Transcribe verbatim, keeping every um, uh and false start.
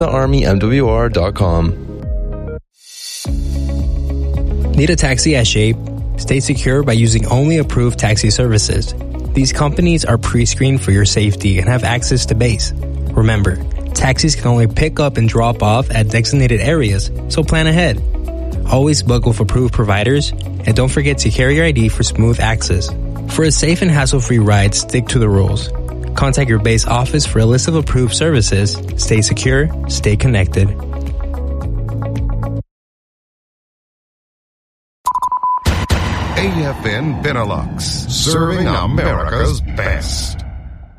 army m w r dot com. Need a taxi at Shape? Stay secure by using only approved taxi services. These companies are pre-screened for your safety and have access to base. Remember, taxis can only pick up and drop off at designated areas, so plan ahead. Always book with approved providers, and don't forget to carry your I D for smooth access. For a safe and hassle-free ride, stick to the rules. Contact your base office for a list of approved services. Stay secure, stay connected. A F N Benelux, serving America's best.